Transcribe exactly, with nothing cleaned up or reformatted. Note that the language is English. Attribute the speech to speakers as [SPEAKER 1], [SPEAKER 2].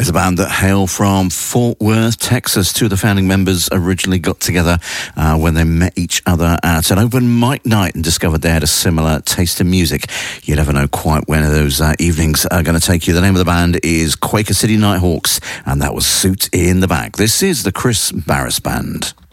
[SPEAKER 1] the band that hail from Fort Worth, Texas. Two of the founding members originally got together uh, when they met each other at an open mic night and discovered they had a similar taste in music. You never know quite when those uh, evenings are going to take you. The name of the band is Quaker City Nighthawks, and that was Suit in the Back. This is the Chris Barris Band.